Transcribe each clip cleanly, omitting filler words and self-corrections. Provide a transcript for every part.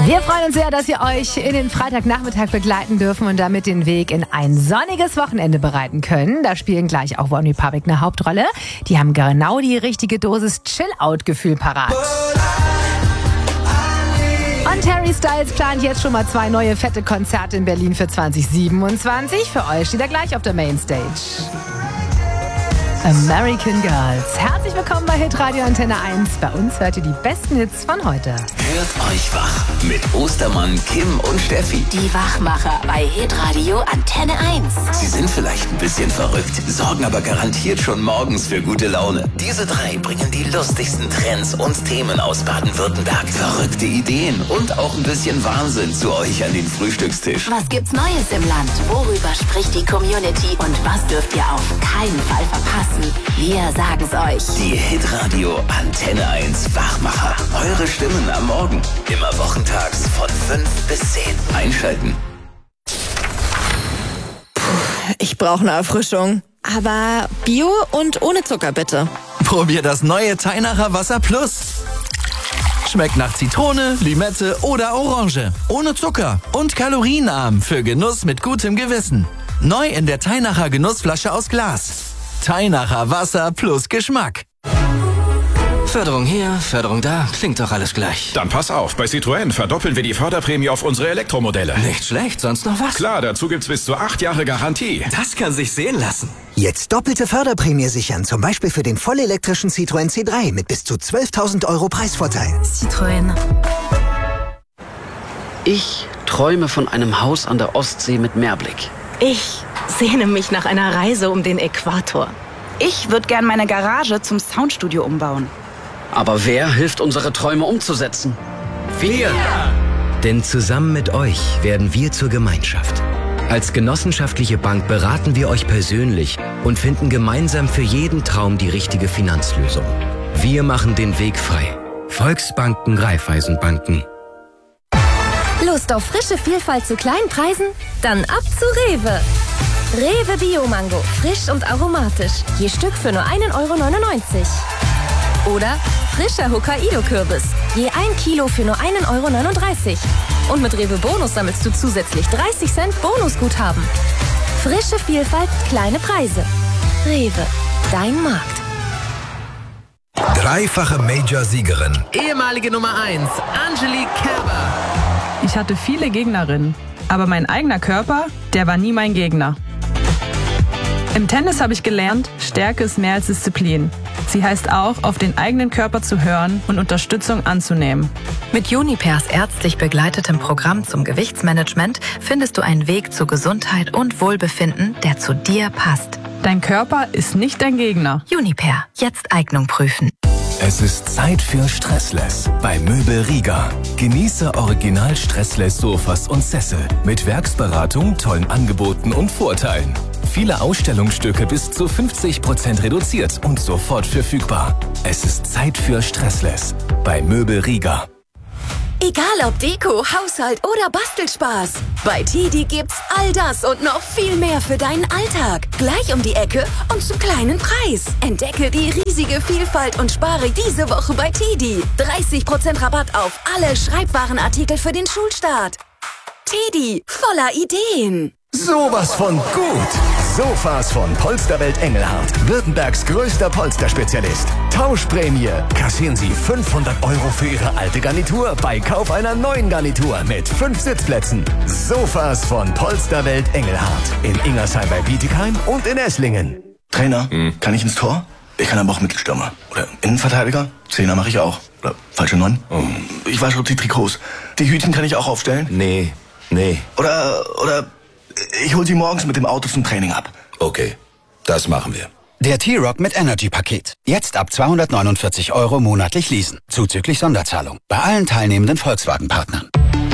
Wir freuen uns sehr, dass wir euch in den Freitagnachmittag begleiten dürfen und damit den Weg in ein sonniges Wochenende bereiten können. Da spielen gleich auch One Republic eine Hauptrolle. Die haben genau die richtige Dosis Chill-Out-Gefühl parat. Und Harry Styles plant jetzt schon mal 2 neue fette Konzerte in Berlin für 2027. Für euch steht er gleich auf der Mainstage. American Girls. Herzlich willkommen bei Hitradio Antenne 1. Bei uns hört ihr die besten Hits von heute. Hört euch wach mit Ostermann, Kim und Steffi. Die Wachmacher bei Hitradio Antenne 1. Sie sind vielleicht ein bisschen verrückt, sorgen aber garantiert schon morgens für gute Laune. Diese 3 bringen die lustigsten Trends und Themen aus Baden-Württemberg. Verrückte Ideen und auch ein bisschen Wahnsinn zu euch an den Frühstückstisch. Was gibt's Neues im Land? Worüber spricht die Community? Und was dürft ihr auf keinen Fall verpassen? Wir sagen's euch. Die Hitradio Antenne 1 Wachmacher. Eure Stimmen am Morgen. Immer wochentags von 5 bis 10. Einschalten. Ich brauche eine Erfrischung. Aber Bio und ohne Zucker bitte. Probier das neue Teinacher Wasser Plus. Schmeckt nach Zitrone, Limette oder Orange. Ohne Zucker und kalorienarm für Genuss mit gutem Gewissen. Neu in der Teinacher Genussflasche aus Glas. Teinacher Wasser plus Geschmack. Förderung hier, Förderung da, klingt doch alles gleich. Dann pass auf, bei Citroën verdoppeln wir die Förderprämie auf unsere Elektromodelle. Nicht schlecht, sonst noch was? Klar, dazu gibt's bis zu 8 Jahre Garantie. Das kann sich sehen lassen. Jetzt doppelte Förderprämie sichern, zum Beispiel für den vollelektrischen Citroën C3 mit bis zu 12.000 € Preisvorteil. Citroën. Ich träume von einem Haus an der Ostsee mit Meerblick. Ich sehne mich nach einer Reise um den Äquator. Ich würde gern meine Garage zum Soundstudio umbauen. Aber wer hilft, unsere Träume umzusetzen? Wir! Denn zusammen mit euch werden wir zur Gemeinschaft. Als genossenschaftliche Bank beraten wir euch persönlich und finden gemeinsam für jeden Traum die richtige Finanzlösung. Wir machen den Weg frei. Volksbanken, Raiffeisenbanken. Lust auf frische Vielfalt zu kleinen Preisen? Dann ab zu Rewe. Rewe Bio-Mango, frisch und aromatisch. Je Stück für nur 1,99 €. Oder frischer Hokkaido-Kürbis, je 1 Kilo für nur 1,39 €. Und mit Rewe Bonus sammelst du zusätzlich 30 Cent Bonusguthaben. Frische Vielfalt, kleine Preise. Rewe, dein Markt. 3-fache Major-Siegerin. Ehemalige Nummer 1, Angelique Kerber. Ich hatte viele Gegnerinnen, aber mein eigener Körper, der war nie mein Gegner. Im Tennis habe ich gelernt, Stärke ist mehr als Disziplin. Sie heißt auch, auf den eigenen Körper zu hören und Unterstützung anzunehmen. Mit Junipers ärztlich begleitetem Programm zum Gewichtsmanagement findest du einen Weg zu Gesundheit und Wohlbefinden, der zu dir passt. Dein Körper ist nicht dein Gegner. Juniper, jetzt Eignung prüfen. Es ist Zeit für Stressless bei Möbel Rieger. Genieße original Stressless Sofas und Sessel mit Werksberatung, tollen Angeboten und Vorteilen. Viele Ausstellungsstücke bis zu 50% reduziert und sofort verfügbar. Es ist Zeit für Stressless bei Möbel Rieger. Egal ob Deko, Haushalt oder Bastelspaß. Bei TIDI gibt's all das und noch viel mehr für deinen Alltag. Gleich um die Ecke und zum kleinen Preis. Entdecke die riesige Vielfalt und spare diese Woche bei TIDI. 30% Rabatt auf alle Schreibwarenartikel für den Schulstart. TIDI, voller Ideen. Sowas von gut! Sofas von Polsterwelt Engelhardt. Württembergs größter Polsterspezialist. Tauschprämie. Kassieren Sie 500 € für Ihre alte Garnitur bei Kauf einer neuen Garnitur mit 5 Sitzplätzen. Sofas von Polsterwelt Engelhardt. In Ingersheim bei Bietigheim und in Esslingen. Trainer, kann ich ins Tor? Ich kann aber auch Mittelstürmer. Oder Innenverteidiger? Zehner mache ich auch. Oder falsche 9? Ich wasche die Trikots. Die Hütchen kann ich auch aufstellen? Nee. Oder ich hol sie morgens mit dem Auto zum Training ab. Okay, das machen wir. Der T-Rock mit Energy-Paket. Jetzt ab 249 € monatlich leasen. Zuzüglich Sonderzahlung. Bei allen teilnehmenden Volkswagen-Partnern.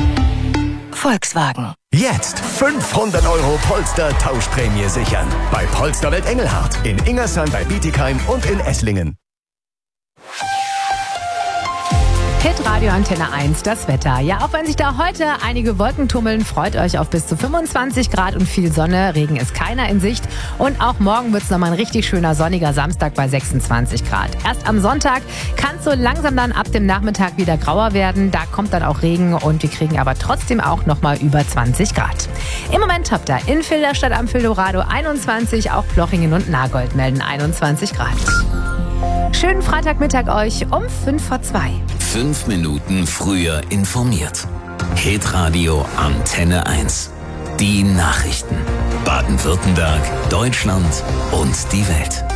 Volkswagen. Jetzt 500 € Polster-Tauschprämie sichern. Bei Polsterwelt Engelhardt. In Ingersheim bei Bietigheim und in Esslingen. Hitradio Antenne 1, das Wetter. Ja, auch wenn sich da heute einige Wolken tummeln, freut euch auf bis zu 25 Grad und viel Sonne. Regen ist keiner in Sicht. Und auch morgen wird es nochmal ein richtig schöner sonniger Samstag bei 26 Grad. Erst am Sonntag kann es so langsam dann ab dem Nachmittag wieder grauer werden. Da kommt dann auch Regen und wir kriegen aber trotzdem auch nochmal über 20 Grad. Im Moment toppt da in Filderstadt am Fildorado 21, auch Plochingen und Nagold melden 21 Grad. Schönen Freitagmittag euch um 2:05. 5 Minuten früher informiert. Hitradio Antenne 1. Die Nachrichten. Baden-Württemberg, Deutschland und die Welt.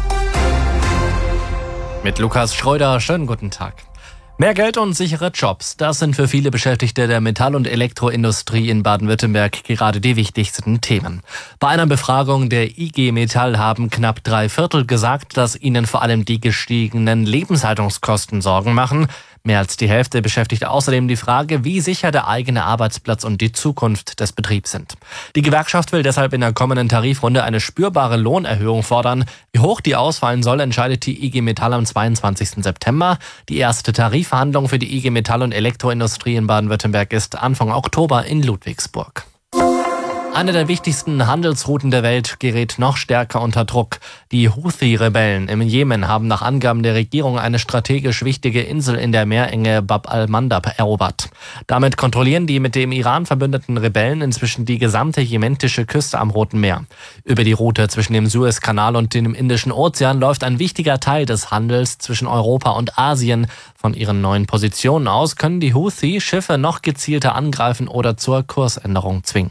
Mit Lukas Schröder, schönen guten Tag. Mehr Geld und sichere Jobs, das sind für viele Beschäftigte der Metall- und Elektroindustrie in Baden-Württemberg gerade die wichtigsten Themen. Bei einer Befragung der IG Metall haben knapp 3/4 gesagt, dass ihnen vor allem die gestiegenen Lebenshaltungskosten Sorgen machen. Mehr als die Hälfte beschäftigt außerdem die Frage, wie sicher der eigene Arbeitsplatz und die Zukunft des Betriebs sind. Die Gewerkschaft will deshalb in der kommenden Tarifrunde eine spürbare Lohnerhöhung fordern. Wie hoch die ausfallen soll, entscheidet die IG Metall am 22. September. Die erste Tarifverhandlung für die IG Metall- und Elektroindustrie in Baden-Württemberg ist Anfang Oktober in Ludwigsburg. Eine der wichtigsten Handelsrouten der Welt gerät noch stärker unter Druck. Die Houthi-Rebellen im Jemen haben nach Angaben der Regierung eine strategisch wichtige Insel in der Meerenge Bab al-Mandab erobert. Damit kontrollieren die mit dem Iran verbündeten Rebellen inzwischen die gesamte jementische Küste am Roten Meer. Über die Route zwischen dem Suezkanal und dem Indischen Ozean läuft ein wichtiger Teil des Handels zwischen Europa und Asien. Von ihren neuen Positionen aus können die Houthi Schiffe noch gezielter angreifen oder zur Kursänderung zwingen.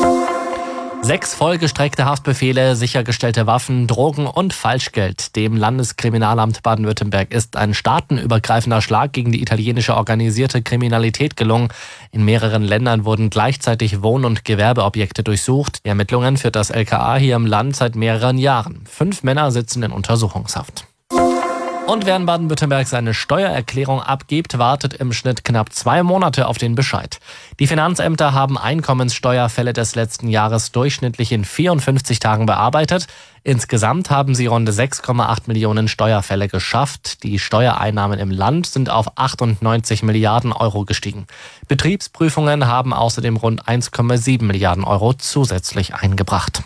6 vollgestreckte Haftbefehle, sichergestellte Waffen, Drogen und Falschgeld. Dem Landeskriminalamt Baden-Württemberg ist ein staatenübergreifender Schlag gegen die italienische organisierte Kriminalität gelungen. In mehreren Ländern wurden gleichzeitig Wohn- und Gewerbeobjekte durchsucht. Die Ermittlungen führt das LKA hier im Land seit mehreren Jahren. 5 Männer sitzen in Untersuchungshaft. Und wer in Baden-Württemberg seine Steuererklärung abgibt, wartet im Schnitt knapp 2 Monate auf den Bescheid. Die Finanzämter haben Einkommenssteuerfälle des letzten Jahres durchschnittlich in 54 Tagen bearbeitet. Insgesamt haben sie rund 6,8 Millionen Steuerfälle geschafft. Die Steuereinnahmen im Land sind auf 98 Milliarden Euro gestiegen. Betriebsprüfungen haben außerdem rund 1,7 Milliarden Euro zusätzlich eingebracht.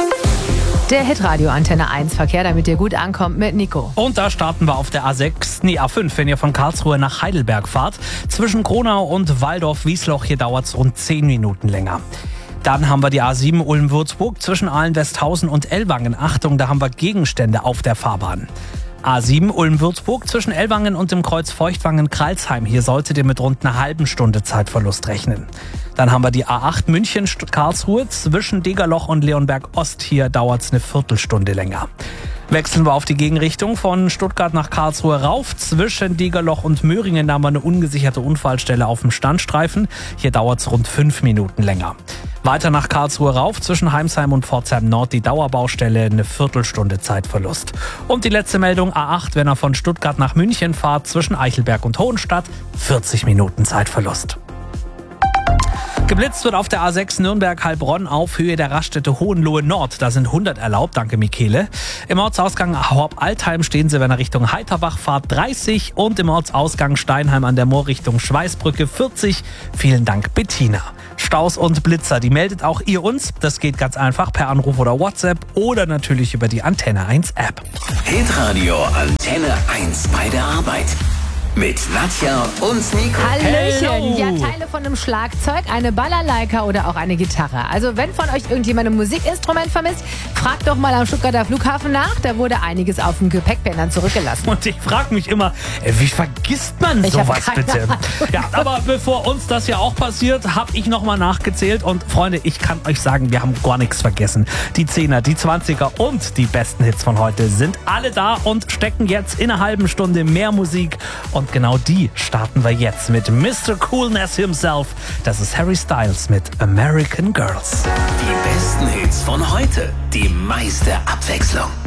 Der Hitradio Antenne 1 Verkehr, damit ihr gut ankommt mit Nico. Und da starten wir auf der A5, wenn ihr von Karlsruhe nach Heidelberg fahrt. Zwischen Kronau und Waldorf-Wiesloch, hier dauert es rund 10 Minuten länger. Dann haben wir die A7 Ulm-Würzburg zwischen Ahlen-Westhausen und Ellwangen. Achtung, da haben wir Gegenstände auf der Fahrbahn. A7 Ulm-Würzburg zwischen Ellwangen und dem Kreuz Feuchtwangen-Kralsheim. Hier solltet ihr mit rund einer halben Stunde Zeitverlust rechnen. Dann haben wir die A8 München-Karlsruhe zwischen Degerloch und Leonberg-Ost. Hier dauert es eine Viertelstunde länger. Wechseln wir auf die Gegenrichtung von Stuttgart nach Karlsruhe rauf. Zwischen Degerloch und Möhringen haben wir eine ungesicherte Unfallstelle auf dem Standstreifen. Hier dauert es rund 5 Minuten länger. Weiter nach Karlsruhe rauf, zwischen Heimsheim und Pforzheim Nord die Dauerbaustelle, eine Viertelstunde Zeitverlust. Und die letzte Meldung, A8, wenn ihr von Stuttgart nach München fahrt, zwischen Eichelberg und Hohenstadt, 40 Minuten Zeitverlust. Geblitzt wird auf der A6 Nürnberg-Heilbronn auf Höhe der Raststätte Hohenlohe Nord. Da sind 100 erlaubt, danke Michele. Im Ortsausgang Horb-Altheim stehen Sie, wenn ihr Richtung Heiterbach fahrt, 30. Und im Ortsausgang Steinheim an der Moor Richtung Schweißbrücke 40. Vielen Dank, Bettina. Staus und Blitzer, die meldet auch ihr uns. Das geht ganz einfach per Anruf oder WhatsApp oder natürlich über die Antenne 1 App. Hitradio Antenne 1 bei der Arbeit. Mit Nadja und Nico. Hallöchen. Hello. Ja, Teile von einem Schlagzeug, eine Balalaika oder auch eine Gitarre. Also wenn von euch irgendjemand ein Musikinstrument vermisst, fragt doch mal am Stuttgarter Flughafen nach. Da wurde einiges auf den Gepäckbändern zurückgelassen. Und ich frage mich immer, wie vergisst man sowas bitte? Ja, aber bevor uns das ja auch passiert, habe ich nochmal nachgezählt. Und Freunde, ich kann euch sagen, wir haben gar nichts vergessen. Die 10er, die 20er und die besten Hits von heute sind alle da und stecken jetzt in einer halben Stunde mehr Musik. Und genau die starten wir jetzt mit Mr. Coolness himself. Das ist Harry Styles mit American Girls. Die besten Hits von heute, die meiste Abwechslung.